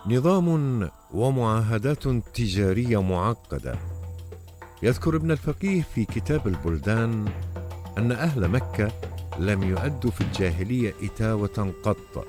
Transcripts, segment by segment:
نظام ومعاهدات تجارية معقدة. يذكر ابن الفقيه في كتاب البلدان أن أهل مكة لم يؤدوا في الجاهلية إتاوة قط،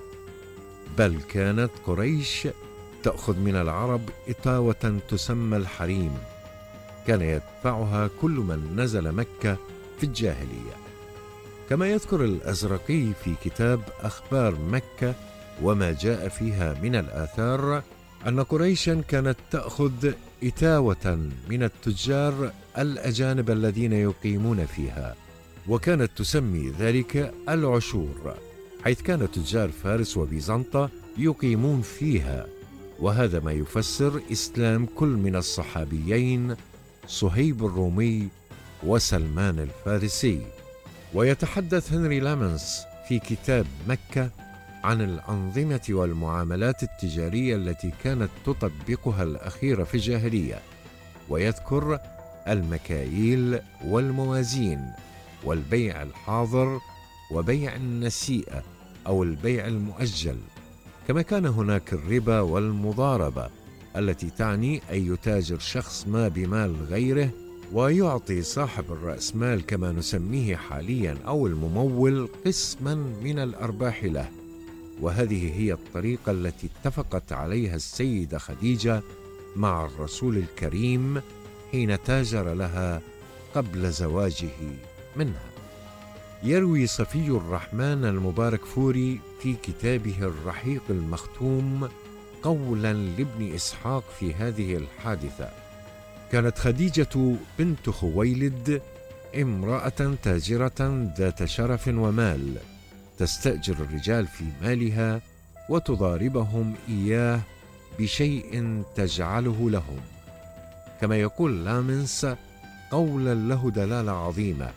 بل كانت قريش تأخذ من العرب إتاوة تسمى الحريم، كان يدفعها كل من نزل مكة في الجاهلية. كما يذكر الأزرقي في كتاب أخبار مكة وما جاء فيها من الآثار أن قريشا كانت تأخذ إتاوة من التجار الأجانب الذين يقيمون فيها، وكانت تسمي ذلك العشور، حيث كان تجار فارس وبيزنطة يقيمون فيها. وهذا ما يفسر إسلام كل من الصحابيين صهيب الرومي وسلمان الفارسي. ويتحدث هنري لامنس في كتاب مكة عن الأنظمة والمعاملات التجارية التي كانت تطبقها الأخيرة في الجاهلية، ويذكر المكاييل والموازين والبيع الحاضر وبيع النسيئة أو البيع المؤجل. كما كان هناك الربا والمضاربة التي تعني أن يتاجر شخص ما بمال غيره ويعطي صاحب الرأس مال كما نسميه حاليا أو الممول قسما من الأرباح له. وهذه هي الطريقة التي اتفقت عليها السيدة خديجة مع الرسول الكريم حين تاجر لها قبل زواجه منها. يروي صفي الرحمن المبارك فوري في كتابه الرحيق المختوم قولا لابن إسحاق في هذه الحادثة: كانت خديجة بنت خويلد امرأة تاجرة ذات شرف ومال، تستأجر الرجال في مالها وتضاربهم إياه بشيء تجعله لهم. كما يقول لامنس قولا له دلالة عظيمة: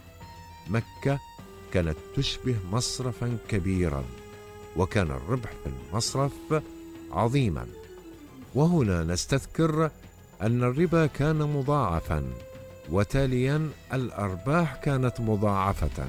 مكة كانت تشبه مصرفا كبيرا، وكان الربح في المصرف عظيما. وهنا نستذكر أن الربا كان مضاعفا، وتاليا الأرباح كانت مضاعفة،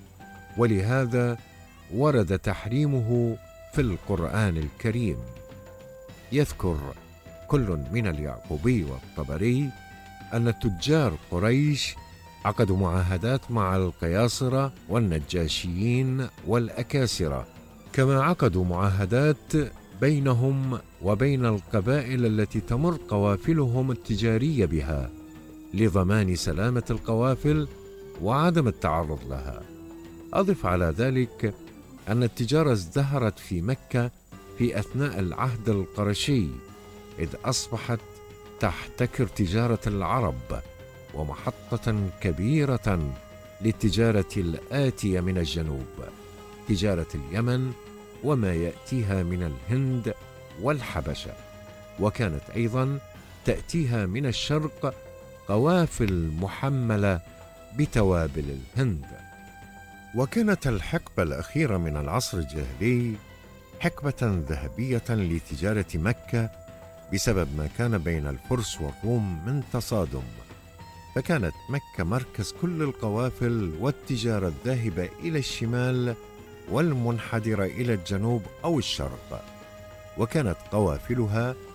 ولهذا ورد تحريمه في القرآن الكريم. يذكر كل من اليعقوبي والطبري أن تجار قريش عقدوا معاهدات مع القياصرة والنجاشيين والأكاسرة، كما عقدوا معاهدات بينهم وبين القبائل التي تمر قوافلهم التجارية بها لضمان سلامة القوافل وعدم التعرض لها. أضف على ذلك أن التجارة ازدهرت في مكة في أثناء العهد القرشي، إذ أصبحت تحتكر تجارة العرب ومحطة كبيرة للتجارة الآتية من الجنوب، تجارة اليمن وما يأتيها من الهند والحبشة، وكانت أيضا تأتيها من الشرق قوافل محملة بتوابل الهند. وكانت الحقبة الأخيرة من العصر الجاهلي حقبة ذهبية لتجارة مكة بسبب ما كان بين الفرس والروم من تصادم، فكانت مكة مركز كل القوافل والتجارة الذاهبة إلى الشمال والمنحدرة إلى الجنوب أو الشرق، وكانت قوافلها